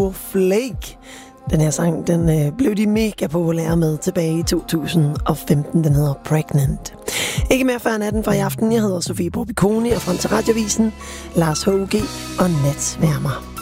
Snowflake. Den her sang, den blev de mega populære med tilbage i 2015. Den hedder Pregnant. Ikke mere før natten for i aften. Jeg hedder Sofie Borbiconi, og frem til Radiovisen, Lars H.G. og Natsværmer.